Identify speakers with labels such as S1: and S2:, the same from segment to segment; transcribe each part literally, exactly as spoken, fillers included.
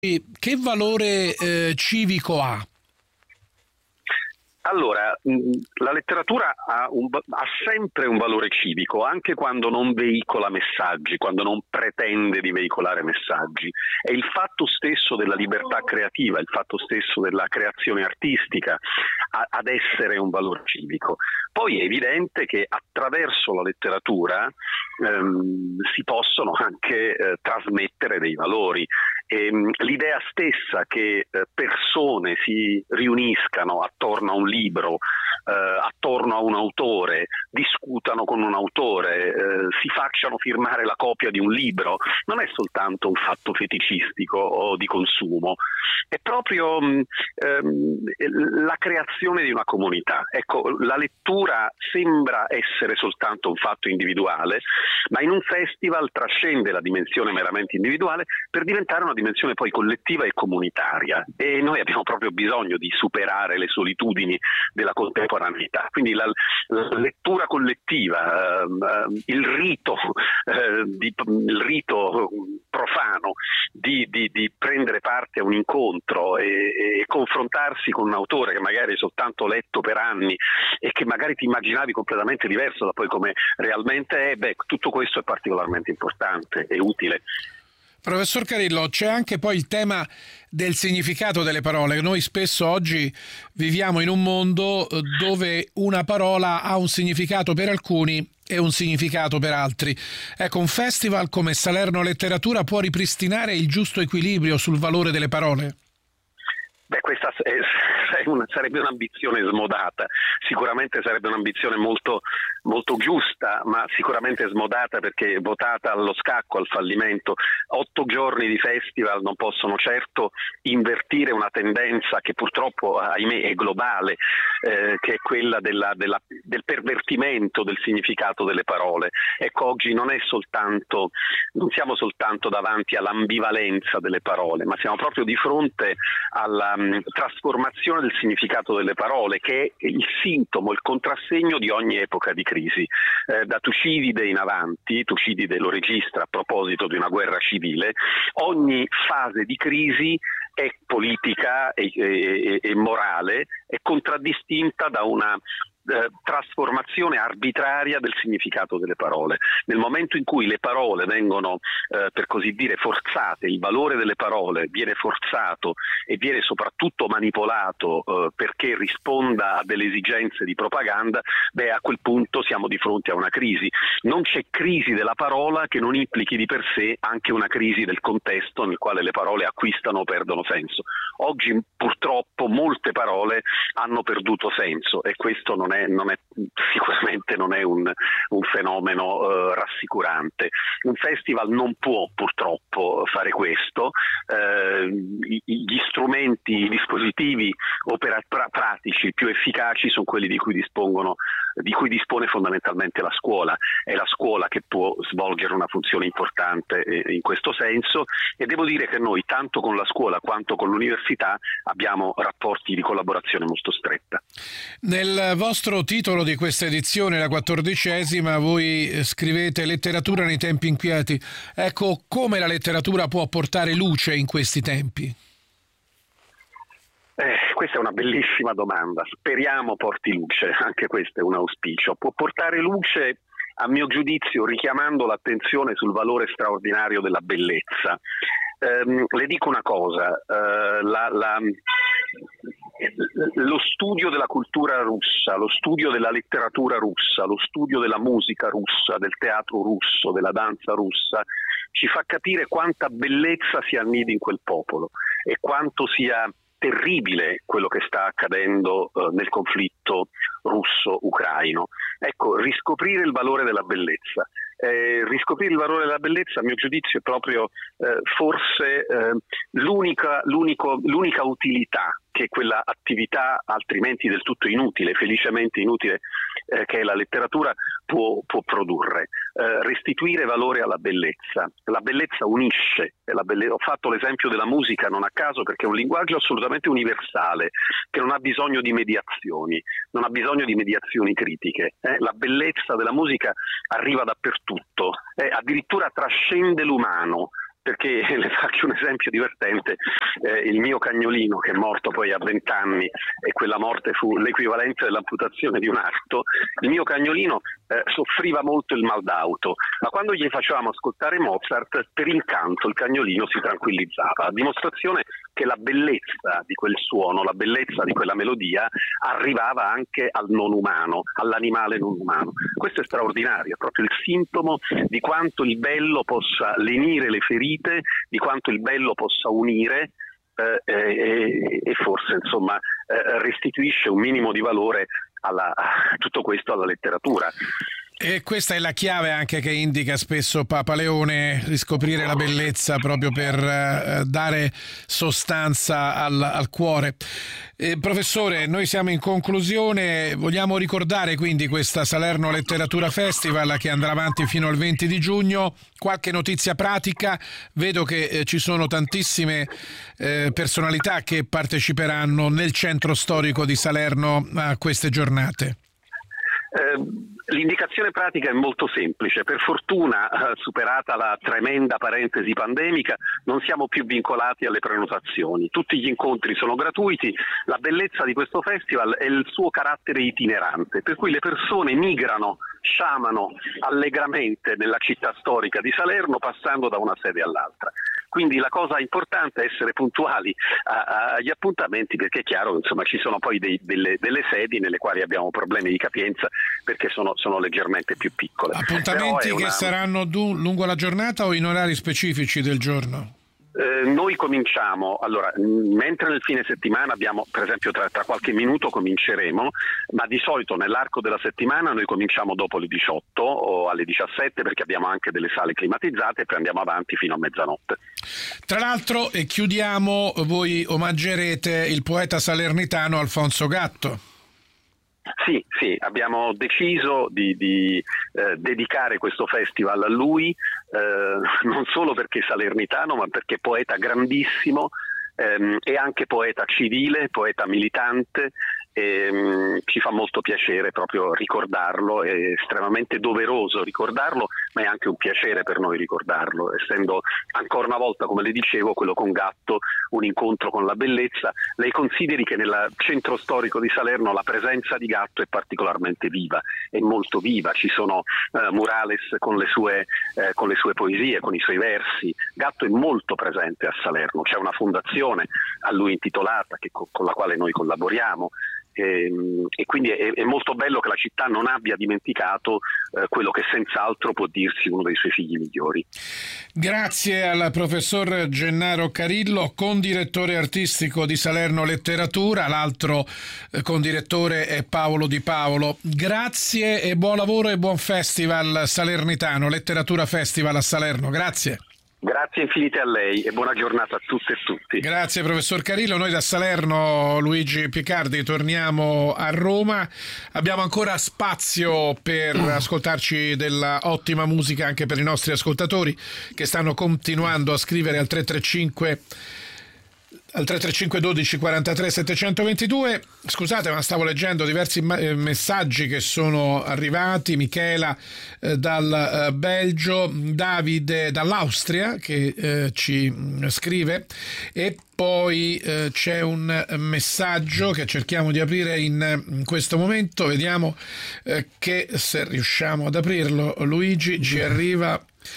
S1: Che valore eh, civico ha?
S2: Allora, la letteratura ha, un, ha sempre un valore civico, anche quando non veicola messaggi, quando non pretende di veicolare messaggi. È il fatto stesso della libertà creativa, il fatto stesso della creazione artistica a, ad essere un valore civico. Poi è evidente che attraverso la letteratura ehm, si possono anche eh, trasmettere dei valori. E, l'idea stessa che eh, persone si riuniscano attorno a un libro, eh, attorno a un autore, discutano con un autore, eh, si facciano firmare la copia di un libro, non è soltanto un fatto feticistico o di consumo, è proprio mh, ehm, la creazione di una comunità. Ecco, la lettura sembra essere soltanto un fatto individuale, ma in un festival trascende la dimensione meramente individuale per diventare una dimensione poi collettiva e comunitaria, e noi abbiamo proprio bisogno di superare le solitudini della contemporaneità. Quindi la, la lettura collettiva, eh, il rito, eh, di, il rito profano di, di, di prendere parte a un incontro e, e confrontarsi con un autore che magari hai soltanto letto per anni e che magari ti immaginavi completamente diverso da poi come realmente è, beh, tutto questo è particolarmente importante e utile.
S1: Professor Carillo, c'è anche poi il tema del significato delle parole. Noi spesso oggi viviamo in un mondo dove una parola ha un significato per alcuni e un significato per altri. Ecco, un festival come Salerno Letteratura può ripristinare il giusto equilibrio sul valore delle parole?
S2: Beh, questa è, è una, sarebbe un'ambizione smodata, sicuramente sarebbe un'ambizione molto, molto giusta, ma sicuramente smodata perché votata allo scacco, al fallimento. Otto giorni di festival non possono certo invertire una tendenza che purtroppo, ahimè, è globale, eh, che è quella della, della, del pervertimento del significato delle parole. Ecco, oggi non è soltanto, non siamo soltanto davanti all'ambivalenza delle parole, ma siamo proprio di fronte alla trasformazione del significato delle parole, che è il sintomo, il contrassegno di ogni epoca di crisi. Eh, da Tucidide in avanti, Tucidide lo registra a proposito di una guerra civile, ogni fase di crisi è politica e, e, e morale, è contraddistinta da una Eh, trasformazione arbitraria del significato delle parole. Nel momento in cui le parole vengono, eh, per così dire, forzate, il valore delle parole viene forzato e viene soprattutto manipolato eh, perché risponda a delle esigenze di propaganda, beh, a quel punto siamo di fronte a una crisi. Non c'è crisi della parola che non implichi di per sé anche una crisi del contesto nel quale le parole acquistano o perdono senso. Oggi purtroppo molte parole hanno perduto senso e questo non è, non è sicuramente non è un, un fenomeno eh, rassicurante. Un festival non può purtroppo fare questo. Eh, gli strumenti, i dispositivi opera, pra, pratici più efficaci sono quelli di cui dispongono di cui dispone fondamentalmente la scuola. È la scuola che può svolgere una funzione importante in questo senso, e devo dire che noi tanto con la scuola quanto con l'università abbiamo rapporti di collaborazione molto stretta.
S1: Nel vostro titolo di questa edizione, la quattordicesima, voi scrivete letteratura nei tempi inquieti. Ecco, come la letteratura può portare luce in questi tempi?
S2: Eh, questa è una bellissima domanda, speriamo porti luce, anche questo è un auspicio. Può portare luce, a mio giudizio, richiamando l'attenzione sul valore straordinario della bellezza. Eh, le dico una cosa, eh, la, la, lo studio della cultura russa, lo studio della letteratura russa, lo studio della musica russa, del teatro russo, della danza russa, ci fa capire quanta bellezza si annidi in quel popolo e quanto sia terribile quello che sta accadendo eh, nel conflitto russo-ucraino. Ecco, riscoprire il valore della bellezza. Eh, riscoprire il valore della bellezza, a mio giudizio, è proprio eh, forse eh, l'unica, l'unico, l'unica utilità che quella attività altrimenti del tutto inutile, felicemente inutile, eh, che è la letteratura, può, può produrre. Eh, restituire valore alla bellezza. La bellezza unisce. La belle... Ho fatto l'esempio della musica non a caso perché è un linguaggio assolutamente universale, che non ha bisogno di mediazioni, non ha bisogno di mediazioni critiche. Eh? La bellezza della musica arriva dappertutto, eh? Addirittura trascende l'umano. perché le faccio un esempio divertente. Eh, il mio cagnolino, che è morto poi a venti anni e quella morte fu l'equivalente dell'amputazione di un arto, il mio cagnolino eh, soffriva molto il mal d'auto, ma quando gli facevamo ascoltare Mozart, per incanto il cagnolino si tranquillizzava, a dimostrazione che la bellezza di quel suono, la bellezza di quella melodia arrivava anche al non umano, all'animale non umano. Questo è straordinario, è proprio il sintomo di quanto il bello possa lenire le ferite, di quanto il bello possa unire eh, e, e forse insomma eh, restituisce un minimo di valore alla, a tutto questo alla letteratura.
S1: E questa è la chiave anche che indica spesso Papa Leone, riscoprire la bellezza proprio per uh, dare sostanza al, al cuore. Eh, professore, noi siamo in conclusione, vogliamo ricordare quindi questa Salerno Letteratura Festival che andrà avanti fino al venti di giugno, qualche notizia pratica, vedo che eh, ci sono tantissime eh, personalità che parteciperanno nel centro storico di Salerno a queste giornate.
S2: Eh, l'indicazione pratica è molto semplice. Per fortuna, eh, superata la tremenda parentesi pandemica, non siamo più vincolati alle prenotazioni. Tutti gli incontri sono gratuiti. La bellezza di questo festival è il suo carattere itinerante, per cui le persone migrano, sciamano allegramente nella città storica di Salerno, passando da una sede all'altra. Quindi la cosa importante è essere puntuali agli appuntamenti, perché è chiaro, insomma, ci sono poi dei, delle, delle sedi nelle quali abbiamo problemi di capienza perché sono, sono leggermente più piccole.
S1: Appuntamenti
S2: una...
S1: che saranno du- lungo la giornata o in orari specifici del giorno?
S2: Eh, noi cominciamo, allora, mentre nel fine settimana abbiamo, per esempio tra, tra qualche minuto cominceremo, ma di solito nell'arco della settimana noi cominciamo dopo le diciotto o alle diciassette, perché abbiamo anche delle sale climatizzate e poi andiamo avanti fino a mezzanotte.
S1: Tra l'altro, e chiudiamo, voi omaggerete il poeta salernitano Alfonso Gatto.
S2: Sì, sì, abbiamo deciso di, di eh, dedicare questo festival a lui, eh, non solo perché è salernitano, ma perché poeta grandissimo, ehm, e anche poeta civile, poeta militante. E, um, ci fa molto piacere proprio ricordarlo, è estremamente doveroso ricordarlo, ma è anche un piacere per noi ricordarlo, essendo ancora una volta, come le dicevo, quello con Gatto un incontro con la bellezza. Lei consideri che nel centro storico di Salerno la presenza di Gatto è particolarmente viva, è molto viva, ci sono uh, murales con le sue eh, con le sue poesie, con i suoi versi. Gatto è molto presente a Salerno, c'è una fondazione a lui intitolata che, con la quale noi collaboriamo. E, e quindi è, è molto bello che la città non abbia dimenticato eh, quello che senz'altro può dirsi uno dei suoi figli migliori.
S1: Grazie al professor Gennaro Carillo, condirettore artistico di Salerno Letteratura. L'altro eh, condirettore è Paolo Di Paolo. Grazie e buon lavoro e buon festival salernitano, Letteratura Festival a Salerno. Grazie.
S2: Grazie infinite a lei e buona giornata a tutte e tutti.
S1: Grazie professor Carillo. Noi da Salerno, Luigi Picardi, torniamo a Roma. Abbiamo ancora spazio per ascoltarci della ottima musica anche per i nostri ascoltatori che stanno continuando a scrivere al tre tre cinque al tre tre cinque dodici quarantatré settecentoventidue. Scusate, ma stavo leggendo diversi messaggi che sono arrivati. Michela eh, dal eh, Belgio, Davide dall'Austria che eh, ci scrive, e poi eh, c'è un messaggio che cerchiamo di aprire in, in questo momento. Vediamo eh, che se riusciamo ad aprirlo, Luigi. Ci arriva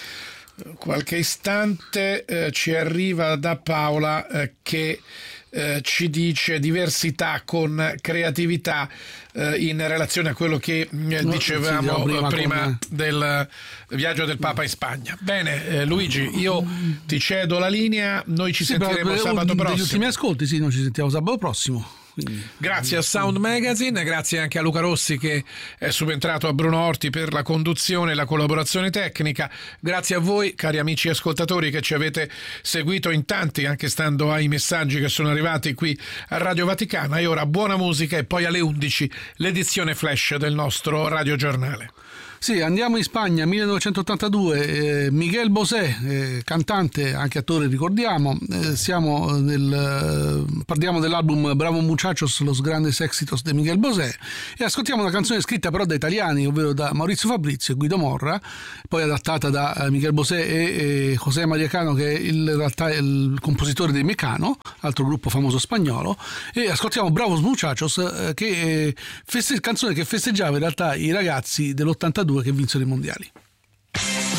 S1: qualche istante, eh, ci arriva da Paola eh, che eh, ci dice diversità con creatività eh, in relazione a quello che eh, dicevamo no, sì, prima, prima con... del viaggio del Papa in Spagna. Bene, eh, Luigi, io ti cedo la linea, noi ci sì, sentiremo però, sabato prossimo. Negli
S3: ultimi ascolti, sì, noi ci sentiamo sabato prossimo.
S1: Grazie a Sound Magazine, grazie anche a Luca Rossi che è subentrato a Bruno Orti per la conduzione e la collaborazione tecnica. Grazie a voi cari amici ascoltatori che ci avete seguito in tanti, anche stando ai messaggi che sono arrivati qui a Radio Vaticana. E ora buona musica e poi alle undici l'edizione flash del nostro radiogiornale.
S3: Sì, andiamo in Spagna, millenovecentottantadue, eh, Miguel Bosé, eh, cantante, anche attore ricordiamo, eh, siamo nel, eh, parliamo dell'album Bravo Muchachos, Los Grandes Éxitos de Miguel Bosé, e ascoltiamo una canzone scritta però da italiani, ovvero da Maurizio Fabrizio e Guido Morra, poi adattata da eh, Miguel Bosé e, e José María Cano, che è il, in realtà è il compositore dei Mecano, altro gruppo famoso spagnolo, e ascoltiamo Bravos Muchachos, eh, che è feste- canzone che festeggiava in realtà i ragazzi dell'ottantadue che vinsero i mondiali.